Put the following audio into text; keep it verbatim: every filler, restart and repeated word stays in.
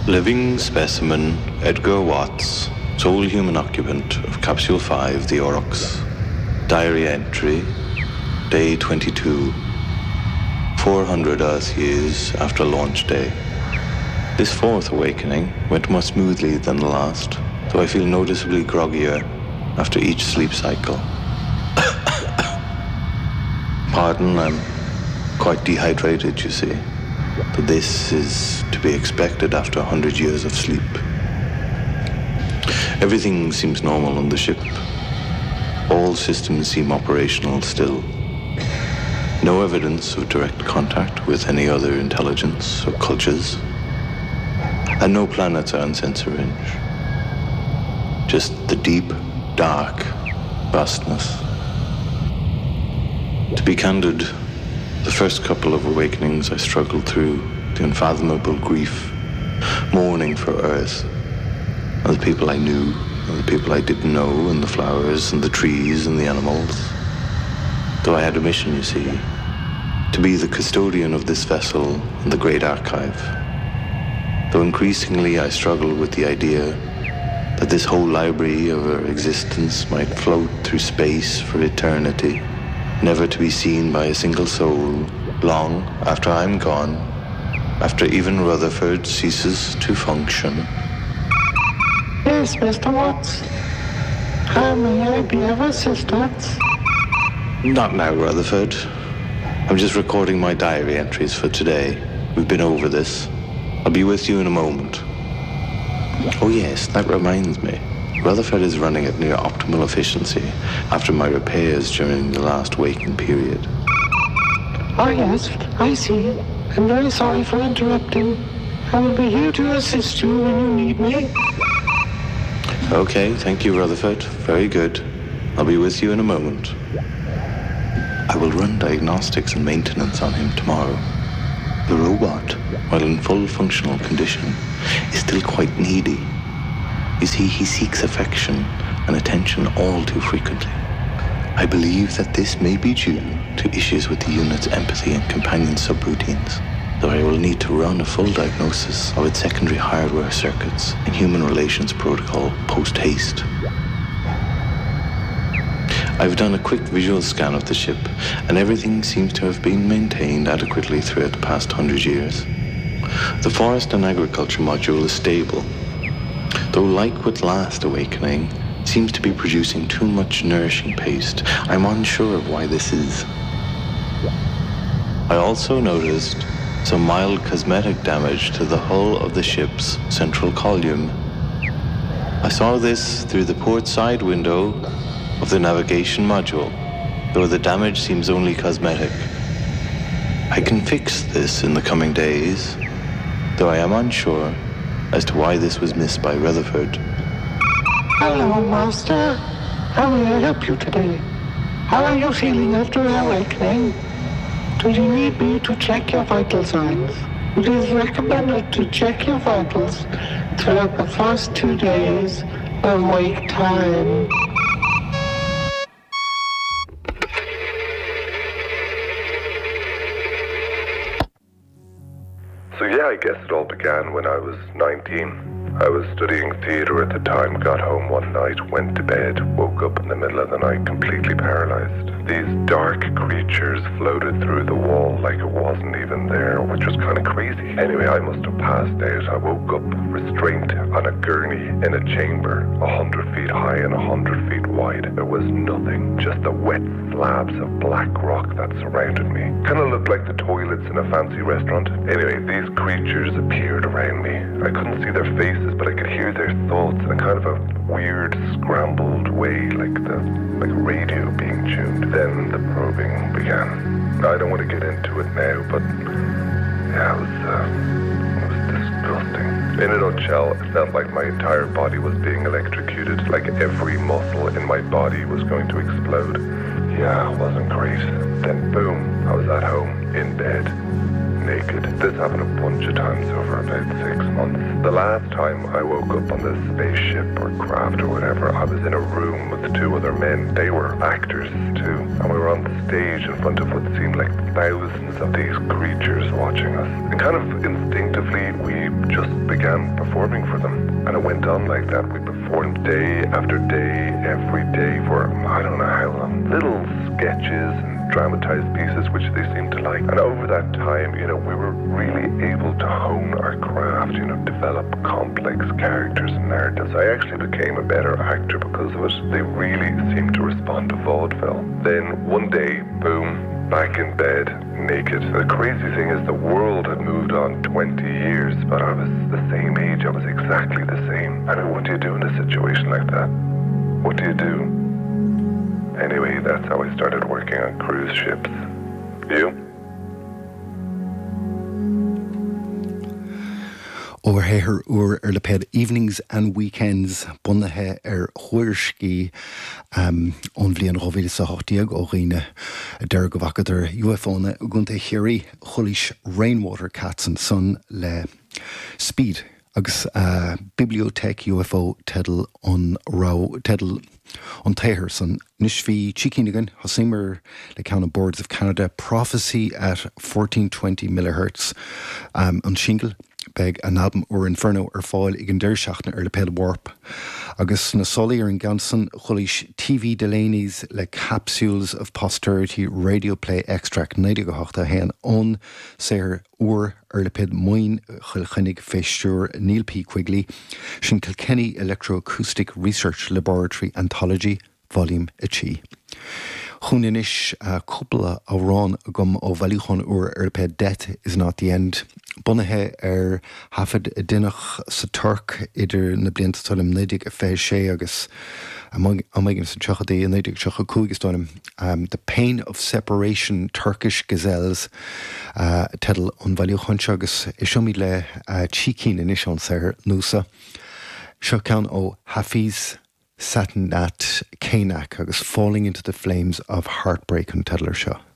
Living specimen Edgar Watts, sole human occupant of Capsule five, the Aurochs. Diary entry, day twenty-two. four hundred Earth years after launch day. This fourth awakening went more smoothly than the last, though I feel noticeably groggier after each sleep cycle. Pardon, I'm quite dehydrated, you see. But this is to be expected after a hundred years of sleep. Everything seems normal on the ship. All systems seem operational still. No evidence of direct contact with any other intelligence or cultures. And no planets are in sensor range. Just the deep, dark vastness. To be candid, the first couple of awakenings I struggled through the unfathomable grief, mourning for Earth, and the people I knew, and the people I didn't know, and the flowers, and the trees, and the animals. Though I had a mission, you see, to be the custodian of this vessel and the great archive. Though increasingly I struggled with the idea that this whole library of our existence might float through space for eternity, never to be seen by a single soul, long after I'm gone, after even Rutherford ceases to function. Yes, Mister Watts. How may I be of assistance? Not now, Rutherford. I'm just recording my diary entries for today. We've been over this. I'll be with you in a moment. Oh yes, that reminds me. Rutherford is running at near optimal efficiency after my repairs during the last waking period. Oh yes, I see. I'm very sorry for interrupting. I will be here to assist you when you need me. Okay, thank you, Rutherford. Very good. I'll be with you in a moment. I will run diagnostics and maintenance on him tomorrow. The robot, while in full functional condition, is still quite needy. You see, he seeks affection and attention all too frequently. I believe that this may be due to issues with the unit's empathy and companion subroutines, though I will need to run a full diagnosis of its secondary hardware circuits and human relations protocol post-haste. I've done a quick visual scan of the ship, and everything seems to have been maintained adequately throughout the past hundred years. The forest and agriculture module is stable, though like with last awakening, seems to be producing too much nourishing paste. I'm unsure of why this is. I also noticed some mild cosmetic damage to the hull of the ship's central column. I saw this through the port side window of the navigation module, though the damage seems only cosmetic. I can fix this in the coming days, though I am unsure as to why this was missed by Rutherford. Hello, Master. How may I help you today? How are you feeling after awakening? Do you need me to check your vital signs? It is recommended to check your vitals throughout the first two days of wake time. So yeah, I guess it all began when I was nineteen. I was studying theatre at the time, got home one night, went to bed, woke up in the middle of the night completely paralyzed. These dark creatures floated through the wall like it wasn't even there, which was kind of crazy. Anyway, I must have passed out. I woke up restrained on a gurney in a chamber, a hundred feet high and a hundred feet wide. There was nothing, just the wet slabs of black rock that surrounded me. Kind of looked like the toilets in a fancy restaurant. Anyway, these creatures appeared around me. I couldn't see their faces, but I could hear their thoughts in a kind of a weird, scrambled way, like the like a radio being tuned. Then the probing began. I don't want to get into it now, but yeah, it was, uh, it was disgusting. In a nutshell, it felt like my entire body was being electrocuted, like every muscle in my body was going to explode. Yeah, it wasn't great. Then boom, I was at home, in bed. naked. This happened a bunch of times over about six months. The last time I woke up on this spaceship or craft or whatever, I was in a room with two other men. They were actors too. And we were on the stage in front of what seemed like thousands of these creatures watching us. And kind of instinctively, we just began performing for them. And it went on like that. We performed day after day, every day for, I don't know how long. Little sketches and dramatized pieces which they seemed to like. And over that time, you know, we were really able to hone our craft, you know, develop complex characters and narratives. I actually became a better actor because of it. They really seemed to respond to vaudeville. Then one day, boom, back in bed, naked. The crazy thing is the world had moved on twenty years, but I was the same age. I was exactly the same. I mean, what do you do in a situation like that? What do you do? Anyway, that's how I started working on cruise ships. You? Overheer oer er leped evenings and weekends bunnehe er huirski um, onvlian rovil sa hotiag o rine der gevakader U F O ne gunte hiri chulish rainwater cats and sun le speed agus uh, bibliotech U F O tedel on rau tedel on teher son nishvi chikinigan hosimer le count boards of Canada prophecy at fourteen twenty millihertz um, on shingle beg an album or Inferno ar fáil ag an deirseachna ar le ped warp. Agus na solaí ar an gansan chulis T V Delaney's le Capsules of Posterity Radio Play Extract ninety hochta hen on séir or ar le ped moin chulchinnig feistúr Neil P. Quigley sin Kilkenny Electroacoustic Research Laboratory Anthology Volume Achi. Chuninis a couple a rán gum ó bhailúchán uair ar le ped Death is Not the End. Bunathe ar hafad dinach sa Turk idir na blianta tulim nidig a fé sé agus amagin sa tuchadaí a nidig tucha cúgus donim. Um, The Pain of Separation, Turkish Gazelles uh, tedal an bhailúchán agus isisiomí le uh, tícín in isisión sair núsa. Seo ceann ó Hafiz Satanat Kanak agus Falling into the Flames of Heartbreak an tedlar seo.